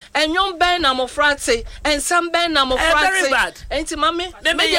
Enyon ben na mofrate, and some ben na mofrate. Very bad. Enti mami,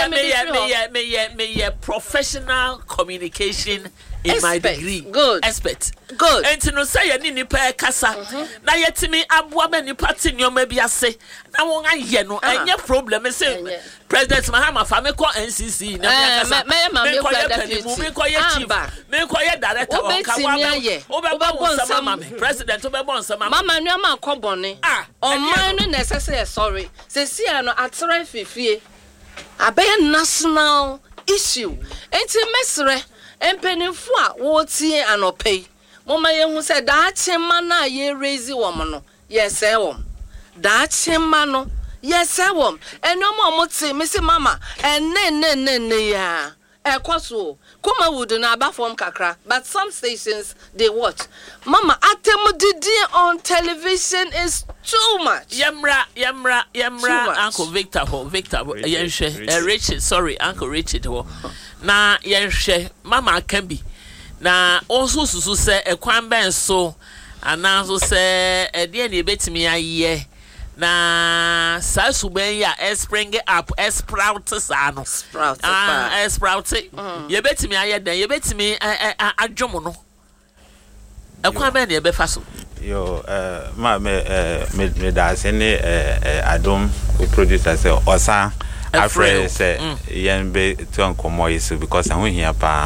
me professional communication in expert. My degree. Good. Expert. Good. Enti no say ni nipa kasa. Na yetimi aboa me nipa ti nyoma bi ase. Na won aye no enye problem say President Mahama fa me ko NCC na me kasa. Me ko ye panimu, me ko ye chief, me ko ye director of Kawa. Obebon sama me. President obebon sama. Mama nua ma kobone. Oman no necessary sorry. Se sia no atre fifie. Abey national issue. Enti mesre empenifo a wo tie anope. Mama ye hu se da chema na ye raise wo no. Yes e wo. Da chema no. Yes e wo. Eno mo tie me se mama ne ya. Ekoso kuma would na aba form kakra, but some stations they watch. Mama atemu didi on television is too much. Yemra Uncle Victor Richard, sorry, Uncle Richard ho. Na yenhwe mama can be. Na also susu say ekwan ben so anazo say e de na ebetimi aye. Na sa suben ya spring up sprout sa no sprout ye betimi aye den ye betimi adwomo no ekwan ben na ye befa so yo ma me da se ne adom producer say osa afre say yen be to ankomo yesu because ahun hia pa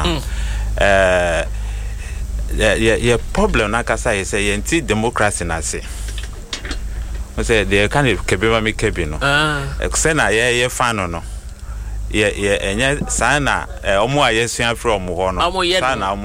ye problem na kasa ye say yenti democracy na say I say they kind of kebeba me kebi no. Exena ye fan no. Ye enye sana omo aye sua from ho no. Sana